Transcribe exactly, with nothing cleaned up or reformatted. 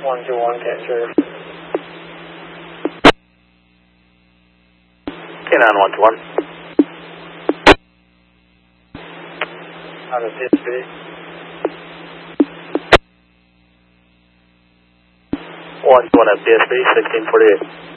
one two one, can't serve. K nine one two one. Out of P S B. one two one at P S B, sixteen forty-eight.